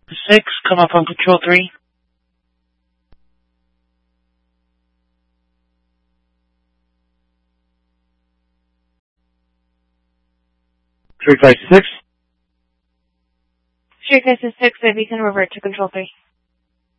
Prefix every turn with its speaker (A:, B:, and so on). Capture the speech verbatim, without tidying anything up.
A: six, come up on control three.
B: Three five six.
C: Three five six, if you can revert to control three.